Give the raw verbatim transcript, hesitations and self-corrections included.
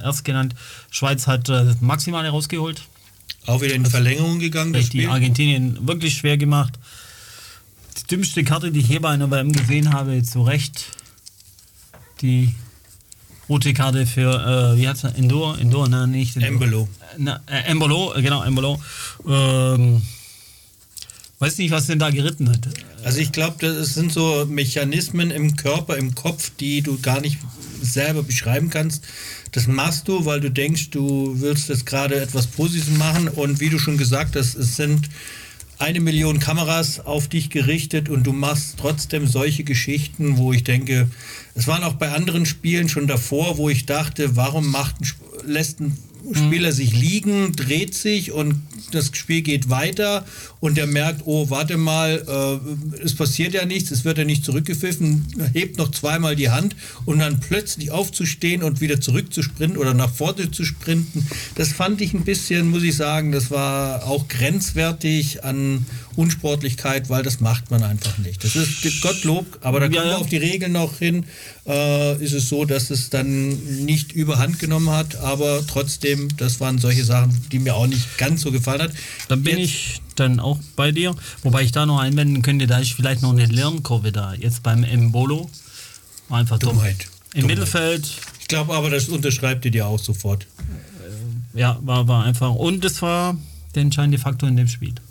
erst genannt. Schweiz hat äh, das Maximale rausgeholt. Auch wieder in Verlängerung gegangen, das Spiel. Die Argentinien wirklich schwer gemacht. Die dümmste Karte, die ich hier bei einer W M gesehen habe, zu Recht. Die rote Karte für, äh, wie heißt er, Endor? Endor, nein, nicht. Embolo. Äh, Embolo, genau, Embolo. Ähm, weiß nicht, was denn da geritten hat. Also ich glaube, das sind so Mechanismen im Körper, im Kopf, die du gar nicht selber beschreiben kannst. Das machst du, weil du denkst, du willst jetzt gerade etwas Positives machen und wie du schon gesagt hast, es sind eine Million Kameras auf dich gerichtet und du machst trotzdem solche Geschichten, wo ich denke, es waren auch bei anderen Spielen schon davor, wo ich dachte, warum macht ein, lässt ein Spieler sich liegen, dreht sich und das Spiel geht weiter und der merkt, oh, warte mal, äh, es passiert ja nichts, es wird ja nicht zurückgepfiffen, hebt noch zweimal die Hand und dann plötzlich aufzustehen und wieder zurückzusprinten oder nach vorne zu sprinten, das fand ich ein bisschen, muss ich sagen, das war auch grenzwertig an Unsportlichkeit, weil das macht man einfach nicht. Das ist Gottlob, aber da kommen ja, ja. wir auf die Regeln noch hin, äh, ist es so, dass es dann nicht überhand genommen hat, aber trotzdem, das waren solche Sachen, die mir auch nicht ganz so gefallen hat. Dann bin jetzt, ich dann auch bei dir, wobei ich da noch einwenden könnte, da ist vielleicht noch eine Lernkurve da, jetzt beim Embolo, einfach Dummheit. Im Dummheit. Mittelfeld. Ich glaube aber, das unterschreibt ihr dir auch sofort. Ja, war, war einfach, und es war der entscheidende Faktor in dem Spiel.